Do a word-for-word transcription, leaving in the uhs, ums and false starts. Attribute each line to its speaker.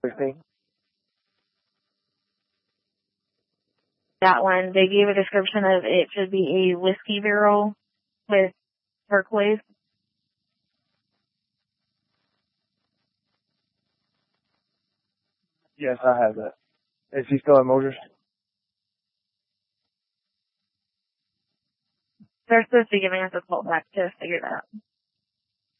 Speaker 1: thing.
Speaker 2: That one, they gave a description of it should be a whiskey barrel with turquoise.
Speaker 1: Yes, I have that. Is he still at Motors?
Speaker 2: They're supposed to be giving us a call back to figure that out.